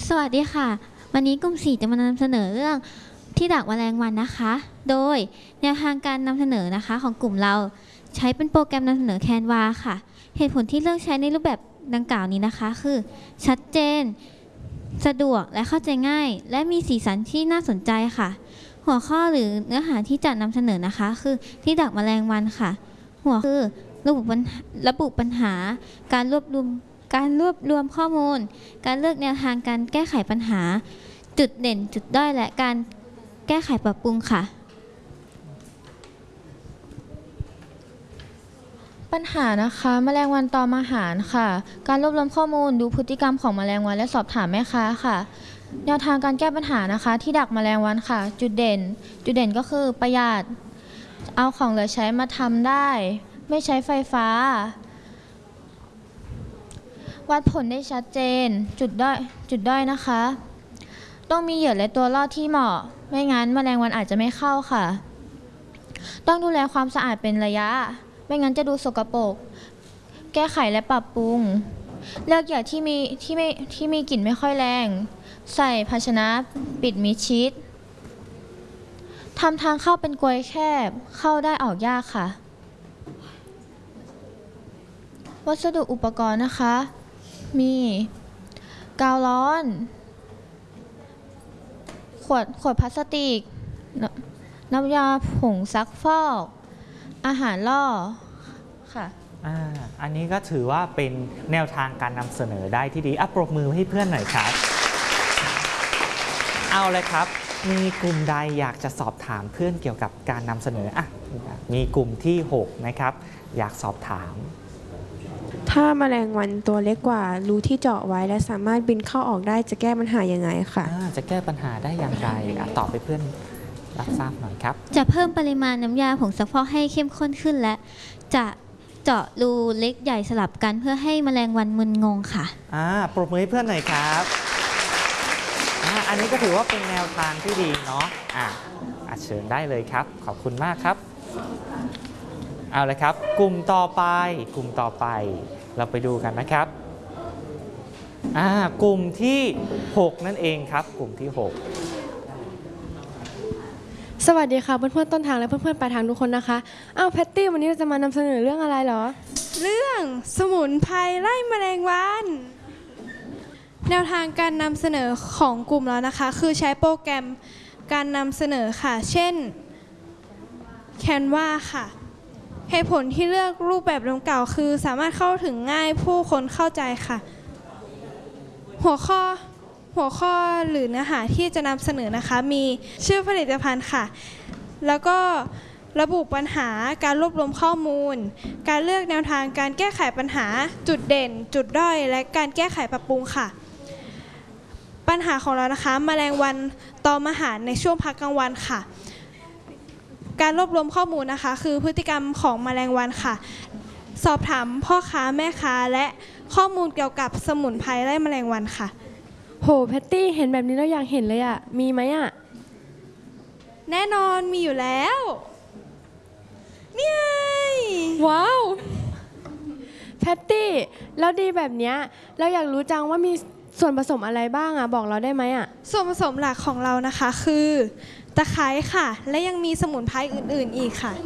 สวัสดีค่ะวันนี้กลุ่ม4จะมานำเสนอเรื่องที่ดักแมลงวันนะคะโดยแนวทางการนำเสนอนะคะของกลุ่มเราใช้เป็นโปรแกรมนำเสนอ Canva ค่ะเหตุผลที่เลือกใช้ในรูปแบบดังกล่าวนี้นะคะคือชัดเจนสะดวกและเข้าใจง่ายและมีสีสันที่น่าสนใจค่ะหัวข้อหรือเนื้อหาที่จะนำเสนอนะคะคือที่ดักแมลงวันค่ะหัวคือระบุปัญหาการรวบรวมข้อมูลการเลือกแนวทางการแก้ไขปัญหาจุดเด่นจุดด้อยและการแก้ไขปรับปรุงค่ะปัญหานะคะแมลงวันตอมอาหารค่ะการรวบรวมข้อมูลดูพฤติกรรมของแมลงวันและสอบถามแม่ค้าค่ะแนวทางการแก้ปัญหานะคะที่ดักแมลงวันค่ะจุดเด่นก็คือประหยัดเอาของเหลือใช้มาทำได้ไม่ใช้ไฟฟ้าวัดผลได้ชัดเจนจุดด้อยนะคะต้องมีเหยื่อและตัวรอดที่เหมาะไม่งั้นแมลงวันอาจจะไม่เข้าค่ะต้องดูแลความสะอาดเป็นระยะไม่งั้นจะดูสกปรกแก้ไขและปรับปรุงเลือกเหยื่อที่มีกลิ่นไม่ค่อยแรงใส่ภาชนะปิดมิดชิดทำทางเข้าเป็นกลวยแคบเข้าได้ออกยากค่ะวัสดุอุปกรณ์นะคะมีกาวร้อนขวดพลาสติกน้ำยาผงซักฟอกอาหารล่อค่ะอันนี้ก็ถือว่าเป็นแนวทางการนำเสนอได้ที่ดีปรบมือให้เพื่อนหน่อยครับเอาเลยครับมีกลุ่มใดอยากจะสอบถามเพื่อนเกี่ยวกับการนำเสนอมีกลุ่มที่6นะครับอยากสอบถามถ้าแมลงวันตัวเล็กกว่ารูที่เจาะไว้และสามารถบินเข้าออกได้จะแก้ปัญหายังไงค่ะจะแก้ปัญหาได้อย่างไรตอบไปเพื่อนรับทราบหน่อยครับจะเพิ่มปริมาณน้ำยาผงซักฟอกให้เข้มข้นขึ้นและจะเจาะรูเล็กใหญ่สลับกันเพื่อให้แมลงวันมึนงงค่ะปรบมือให้เพื่อนหน่อยครับอันนี้ก็ถือว่าเป็นแนวทางที่ดีเนาะเชิญได้เลยครับขอบคุณมากครับเอาเลยครับกลุ่มต่อไปเราไปดูกันนะครับกลุ่มที่6นั่นเองครับกลุ่มที่6 สวัสดีค่ะเพื่อนๆต้นทางและเพื่อนๆปลายทางทุกคนนะคะแพตตี้วันนี้เราจะมานำเสนอเรื่องอะไรเหรอเรื่องสมุนไพรไล่แมลงวันแนวทางการนำเสนอของกลุ่มเรานะคะคือใช้โปรแกรมการนำเสนอค่ะเช่น Canva ค่ะเหตุผลที่เลือกรูปแบบดังกล่าวคือสามารถเข้าถึงง่ายผู้คนเข้าใจค่ะหัวข้อหรือเนื้อหาที่จะนำเสนอนะคะมีชื่อผลิตภัณฑ์ค่ะแล้วก็ระบุปัญหาการรวบรวมข้อมูลการเลือกแนวทางการแก้ไขปัญหาจุดเด่นจุดด้อยและการแก้ไขปรับปรุงค่ะปัญหาของเรานะคะแมลงวันตอมอาหารในช่วงพักกลางวันค่ะการรวบรวมข้อมูลนะคะคือพฤติกรรมของแมลงวันค่ะสอบถามพ่อค้าแม่ค้าและข้อมูลเกี่ยวกับสมุนไพรไล่แมลงวันค่ะโหแพตตี้เห็นแบบนี้แล้วอยากเห็นเลยมีไหมแน่นอนมีอยู่แล้วนี่ว้าวแพตตี้แล้วดีแบบนี้เราอยากรู้จังว่ามีส่วนผสมอะไรบ้างบอกเราได้ไหมส่วนผสมหลักของเรานะคะคือตะไคร้ค่ะและยังมีสมุนไพรอื่นๆอีกค่ะ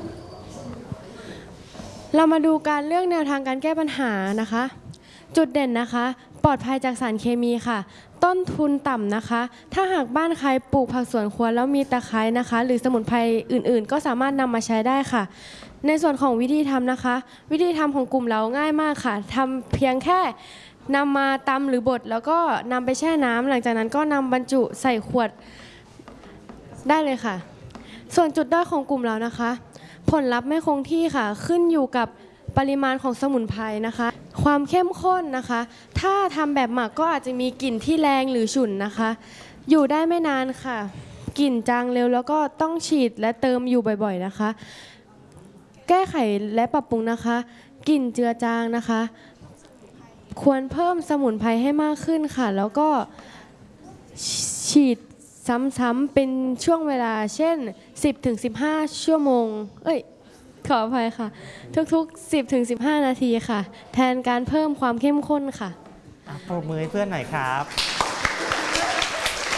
เรามาดูการเลือกแนวทางการแก้ปัญหานะคะจุดเด่นนะคะปลอดภัยจากสารเคมีค่ะต้นทุนต่ำนะคะถ้าหากบ้านใครปลูกผักสวนครัวแล้วมีตะไคร้นะคะหรือสมุนไพรอื่นๆก็สามารถนำมาใช้ได้ค่ะในส่วนของวิธีทำนะคะวิธีทำของกลุ่มเราง่ายมากค่ะทำเพียงแค่นำมาตำหรือบดแล้วก็นำไปแช่น้ำหลังจากนั้นก็นำบรรจุใส่ขวดได้เลยค่ะส่วนจุดด้อยของกลุ่มเรานะคะผลลัพธ์ไม่คงที่ค่ะขึ้นอยู่กับปริมาณของสมุนไพรนะคะความเข้มข้นนะคะถ้าทำแบบหมักก็อาจจะมีกลิ่นที่แรงหรือฉุนนะคะอยู่ได้ไม่นานค่ะกลิ่นจางเร็วแล้วก็ต้องฉีดและเติมอยู่บ่อยๆนะคะแก้ไขและปรับปรุงนะคะกลิ่นเจือจางนะคะควรเพิ่มสมุนไพรให้มากขึ้นค่ะแล้วก็ฉีดซ้ำๆเป็นช่วงเวลาเช่น 10-15 ชั่วโมงขออภัยค่ะทุกๆ 10-15 นาทีค่ะแทนการเพิ่มความเข้มข้นค่ะปรบมือให้เพื่อนหน่อยครับ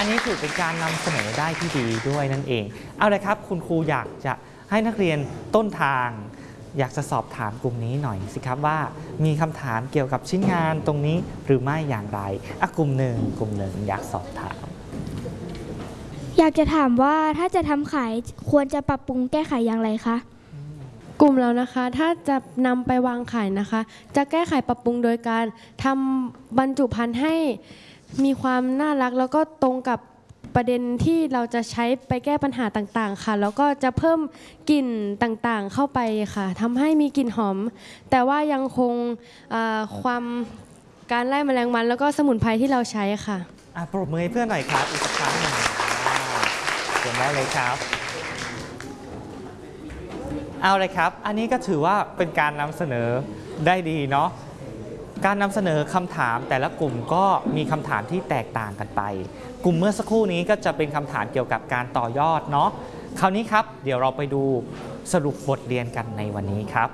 อันนี้ถือเป็นการนำเสนอได้ที่ดีด้วยนั่นเองเอาเลยครับคุณครูอยากจะให้นักเรียนต้นทาง อยากจะสอบถามกลุ่มนี้หน่อยสิครับว่ามีคำถามเกี่ยวกับชิ้นงานตรงนี้หรือไม่อย่างไรกลุ่มหนึ่งอยากสอบถามอยากจะถามว่าถ้าจะทำขายควรจะปรับปรุงแก้ไขอย่างไรคะกลุ่มเรานะคะถ้าจะนำไปวางขายนะคะ จะแก้ไขปรับปรุงโดยการทำบรรจุภัณฑ์ให้มีความน่ารักแล้วก็ตรงกับประเด็นที่เราจะใช้ไปแก้ปัญหาต่างๆค่ะแล้วก็จะเพิ่มกลิ่นต่างๆเข้าไปค่ะทำให้มีกลิ่นหอมแต่ว่ายังคงความการไล่แมลงวันแล้วก็สมุนไพรที่เราใช้ค่ะปรบมือให้เพื่อนหน่อยครับอีกสักครั้งหนึ่งเห็นได้เลยครับเอาเลยครับอันนี้ก็ถือว่าเป็นการนำเสนอได้ดีเนาะการนำเสนอคำถามแต่ละกลุ่มก็มีคำถามที่แตกต่างกันไปกลุ่มเมื่อสักครู่นี้ก็จะเป็นคำถามเกี่ยวกับการต่อยอดเนาะคราวนี้ครับเดี๋ยวเราไปดูสรุปบทเรียนกันในวันนี้ครับ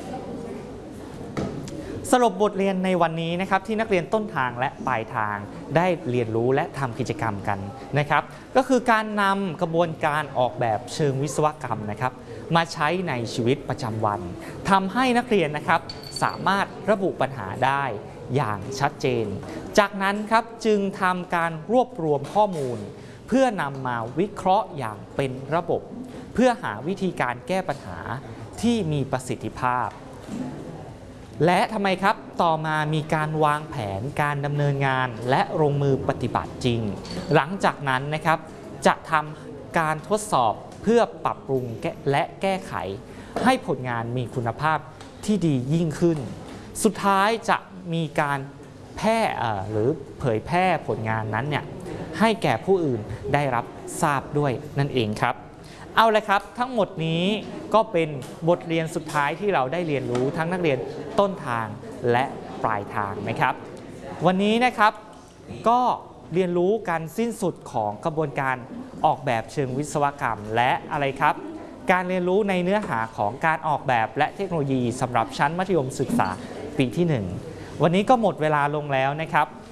สรุปบทเรียนในวันนี้นะครับที่นักเรียนต้นทางและปลายทางได้เรียนรู้และทำกิจกรรมกันนะครับก็คือการนำกระบวนการออกแบบเชิงวิศวกรรมนะครับมาใช้ในชีวิตประจำวันทำให้นักเรียนนะครับสามารถระบุปัญหาได้อย่างชัดเจนจากนั้นครับจึงทำการรวบรวมข้อมูลเพื่อนำมาวิเคราะห์อย่างเป็นระบบเพื่อหาวิธีการแก้ปัญหาที่มีประสิทธิภาพและทำไมครับต่อมามีการวางแผนการดำเนินงานและลงมือปฏิบัติจริงหลังจากนั้นนะครับจะทำการทดสอบเพื่อปรับปรุงและแก้ไขให้ผลงานมีคุณภาพที่ดียิ่งขึ้นสุดท้ายจะมีการแพร่หรือเผยแพร่ผลงานนั้นเนี่ยให้แก่ผู้อื่นได้รับทราบด้วยนั่นเองครับเอาละครับทั้งหมดนี้ก็เป็นบทเรียนสุดท้ายที่เราได้เรียนรู้ทั้งนักเรียนต้นทางและปลายทางนะครับวันนี้นะครับก็เรียนรู้การสิ้นสุดของกระบวนการออกแบบเชิงวิศวกรรมและอะไรครับการเรียนรู้ในเนื้อหาของการออกแบบและเทคโนโลยีสำหรับชั้นมัธยมศึกษาปีที่ 1วันนี้ก็หมดเวลาลงแล้วนะครับ